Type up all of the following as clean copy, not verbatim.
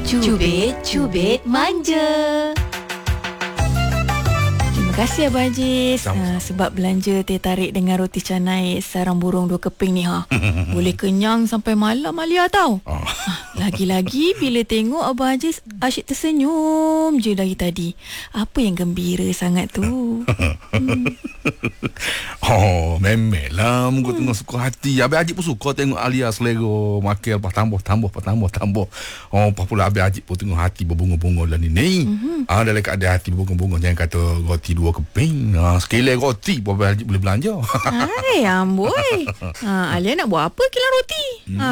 Cubit Manja. Terima kasih Abang Hajiz sebab belanja teh tarik dengan roti canai sarang burung 2 keping ni boleh kenyang sampai malam Alia tahu. Lagi-lagi bila tengok Abang Hajiz asyik tersenyum je dari tadi. Apa yang gembira sangat tu? Oh, memelah muka tengah suka hati. Abang Hajiz pun suka tengok Alia selera makan lepas tambah. Oh, apa pula Abang Hajiz pun tengok hati berbunga-bunga lah ni. Dalam keadaan hati berbunga-bunga jangan kata roti 2 keping. Sekali roti pun Abang Hajiz boleh belanja. Hai amboi. Alia nak buat apa kilang roti?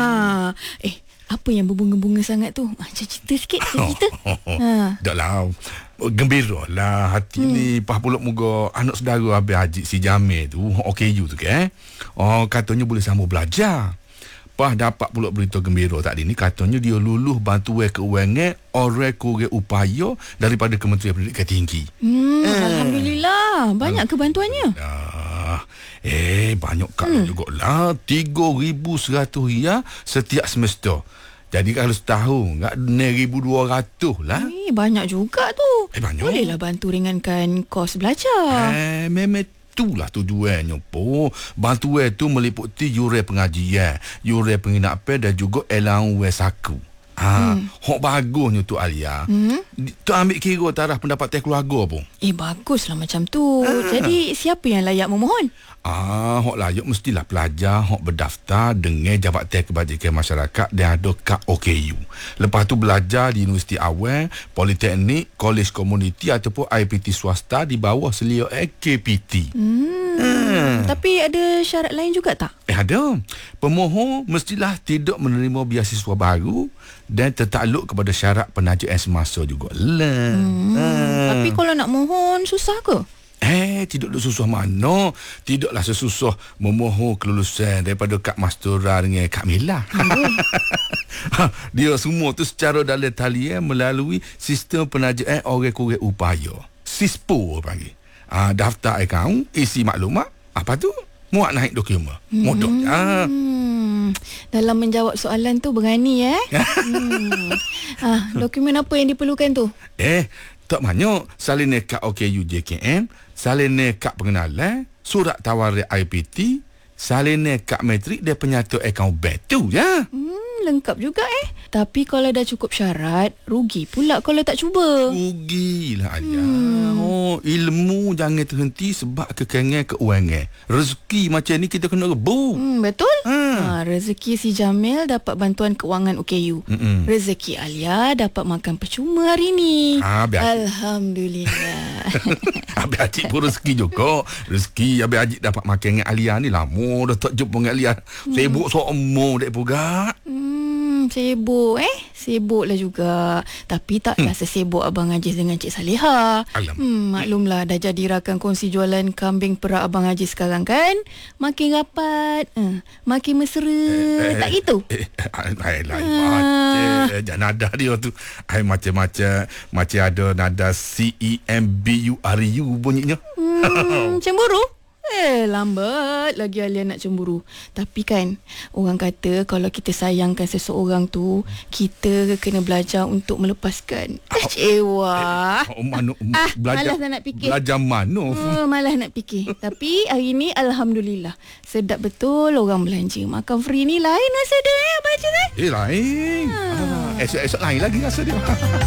Apa yang berbunga-bunga sangat tu? Cerita sikit, cerita. Tak lah. Gembira lah hati ni. Pas pula moga anak saudara Abang Hajiz si Jamil tu, OKU tu ke. Katanya boleh sambung belajar. Pas dapat pula berita gembira tadi ni, katanya dia luluh bantuan keuangan orang kurang upaya daripada Kementerian Pendidikan Tinggi. Alhamdulillah. Banyak ke bantuannya? Banyak kali jugalah. RM3,100 setiap semester. Jadi kalau setahun RM6,200 lah. Banyak juga tu. Banyak. Bolehlah bantu ringankan kos belajar. Memang itulah tujuannya po. Bantuan tu meliputi yuran pengajian, yuran penginapan dan juga allowance saku. Hok bagusnya tu Alia. Tu ambil kira taraf pendapatan keluarga pun. Baguslah macam tu. Jadi siapa yang layak memohon? Hok layak mestilah pelajar hok berdaftar dengan Jabatan Kebajikan Masyarakat dan ada kad OKU. Lepas tu belajar di universiti awal, politeknik, kolej komuniti ataupun IPT swasta di bawah selia KPT. Tapi ada syarat lain juga tak? Ada. Pemohon mestilah tidak menerima beasiswa baru dan tertakluk kepada syarat penajaan semasa jugalah. Tapi kalau nak mohon susah ke? Tidak ada susah mana. Tidaklah sesusah memohon kelulusan daripada Kak Mastura dengan Kak Mila. Dia semua tu secara dalam talian melalui sistem penajaan orang kurang upaya. SISPO panggil. Daftar akaun, isi maklumat, apa tu? Muat naik dokumen. Mudah. Dalam menjawab soalan tu berani dokumen apa yang diperlukan tu? Tak banyak. Salin kad OKU JKM, salin kad pengenalan, surat tawaran IPT, salin kad matrik dan penyata akaun bank tu ya. Lengkap juga Tapi kalau dah cukup syarat, rugi pula kalau tak cuba. Rugilah Alia. Ilmu jangan terhenti sebab kekangan keuangan. Rezeki macam ni kita kena rebut. Betul. Rezeki si Jamil dapat bantuan keuangan OKU. Rezeki Alia dapat makan percuma hari ni. Alhamdulillah. Abang Hajiz pun rezeki juga. Rezeki Abang Hajiz dapat makan dengan Alia ni lama dah tak jumpa dengan Alia. Sibuk seumur dek pugak. Sibuk lah juga. Tapi taklah sesibuk Abang Hajiz dengan Cik Salihah. Maklumlah dah jadi rakan kongsi jualan kambing perak Abang Hajiz sekarang kan. Makin rapat, makin mesra. Tak gitu? Macam nada dia tu macam-macam. Macam ada nada CEMBURU bunyinya. Cemburu? Lambat lagi Alia nak cemburu. Tapi kan orang kata kalau kita sayangkan seseorang tu, kita kena belajar untuk melepaskan. Kecewa. Belajar, malas nak fikir. Belajar mana? Malas nak fikir. Tapi hari ni Alhamdulillah sedap betul orang belanja. Makan free ni lain rasa dia baca kan? Lain. Esok-esok lain lagi rasa dia.